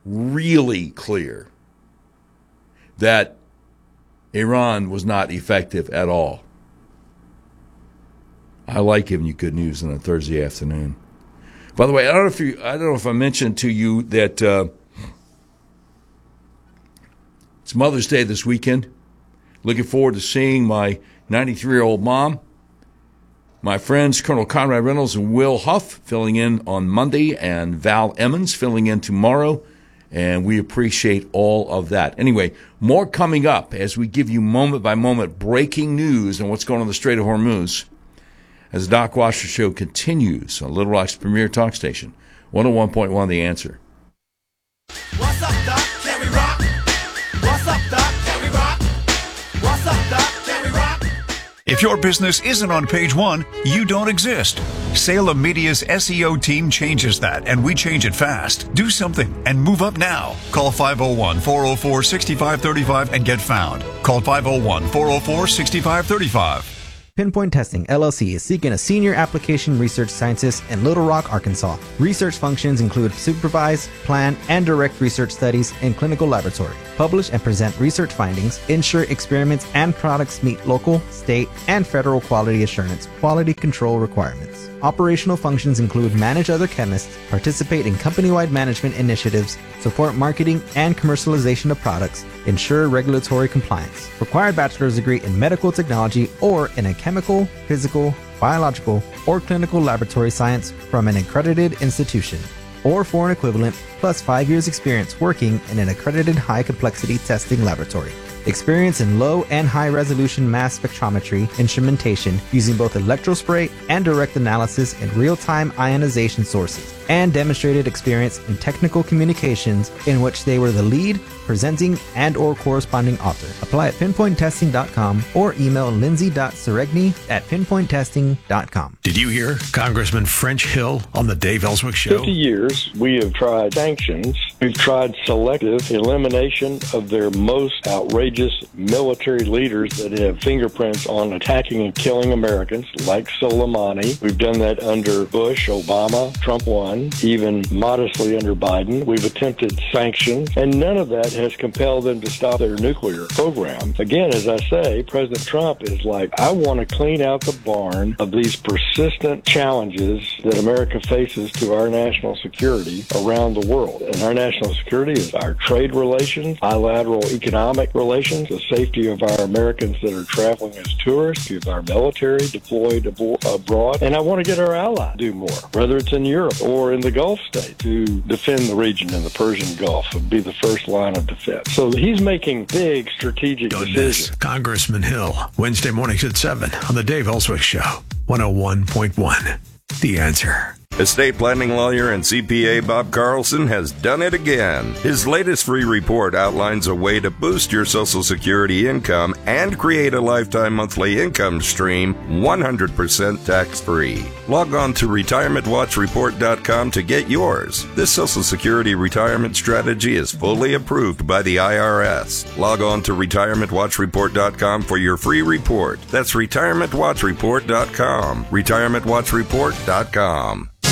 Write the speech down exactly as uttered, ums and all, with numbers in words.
really clear that Iran was not effective at all. I like giving you good news on a Thursday afternoon. By the way, I don't know if you, I don't know if I mentioned to you that uh, it's Mother's Day this weekend. Looking forward to seeing my ninety-three-year-old mom. My friends Colonel Conrad Reynolds and Will Huff filling in on Monday, and Val Emmons filling in tomorrow. And we appreciate all of that. Anyway, more coming up as we give you moment-by-moment breaking news on what's going on in the Strait of Hormuz as the Doc Washer Show continues on Little Rock's premier talk station, one oh one point one The Answer. What's up, Doc? Can we rock? What's up, Doc? Can we rock? What's up, Doc? Can we rock? If your business isn't on page one, you don't exist. Salem Media's S E O team changes that, and we change it fast. Do something and move up now. Call five oh one, four oh four, six five three five and get found. Call five oh one, four oh four, six five three five. Pinpoint Testing, L L C, is seeking a senior application research scientist in Little Rock, Arkansas. Research functions include supervise, plan, and direct research studies in clinical laboratory, publish and present research findings, ensure experiments and products meet local, state, and federal quality assurance, quality control requirements. Operational functions include manage other chemists, participate in company-wide management initiatives, support marketing and commercialization of products, ensure regulatory compliance. Required bachelor's degree in medical technology or in a chemical, physical, biological, or clinical laboratory science from an accredited institution, or foreign equivalent, plus five years experience working in an accredited high-complexity testing laboratory. Experience in low and high resolution mass spectrometry instrumentation using both electrospray and direct analysis in real-time ionization sources, and demonstrated experience in technical communications in which they were the lead, presenting, and or corresponding author. Apply at pinpoint testing dot com or email lindsay dot seregni at pinpoint testing dot com. Did you hear Congressman French Hill on the Dave Ellswick Show? fifty years, we have tried sanctions. We've tried selective elimination of their most outrageous military leaders that have fingerprints on attacking and killing Americans, like Soleimani. We've done that under Bush, Obama, Trump one, even modestly under Biden. We've attempted sanctions, and none of that has compelled them to stop their nuclear program. Again, as I say, President Trump is like, I want to clean out the barn of these persistent challenges that America faces to our national security around the world. And our national security is our trade relations, bilateral economic relations, the safety of our Americans that are traveling as tourists, of our military deployed abroad. And I want to get our allies to do more, whether it's in Europe or in the Gulf states, to defend the region in the Persian Gulf and be the first line of defense. So he's making big strategic Don't decisions. miss Congressman Hill, Wednesday mornings at seven on the Dave Ellswick Show, one oh one point one. The Answer. Estate planning lawyer and C P A Bob Carlson has done it again. His latest free report outlines a way to boost your Social Security income and create a lifetime monthly income stream one hundred percent tax-free. Log on to retirement watch report dot com to get yours. This Social Security retirement strategy is fully approved by the I R S. Log on to retirement watch report dot com for your free report. That's retirement watch report dot com. retirement watch report dot com.